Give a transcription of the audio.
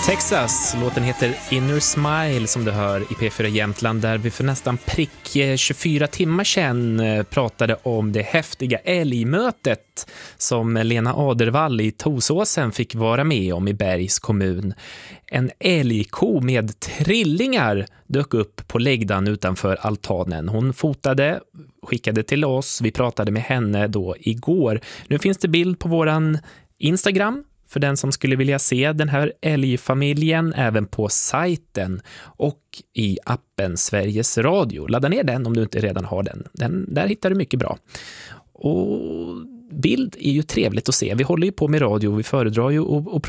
Texas, låten heter Inner Smile som du hör i P4 Jämtland, där vi för nästan prick 24 timmar sedan pratade om det häftiga älgmötet som Lena Adervall i Tosåsen fick vara med om i Bergs kommun. En älgko med trillingar dök upp på läggdan utanför altanen. Hon fotade, skickade till oss, vi pratade med henne då igår. Nu finns det bild på våran Instagram för den som skulle vilja se den här älgfamiljen, även på sajten och i appen Sveriges Radio. Ladda ner den om du inte redan har den. Där hittar du mycket bra. Och bild är ju trevligt att se. Vi håller ju på med radio och vi föredrar ju att